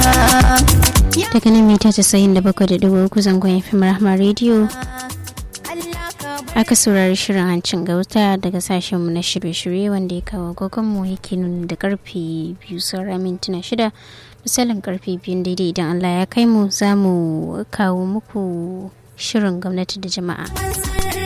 daga nan mita 97.3 zangon FM Rahma Radio aka saurari shirin hancin gauta daga sashenmu na shirye-shirye wanda ya kawo gogonmu yake nuna da karfe 2 saura mintuna 6 misalin karfe 2 daidai idan Allah ya kai mu za mu kawo muku shirin gwamnati da jama'a.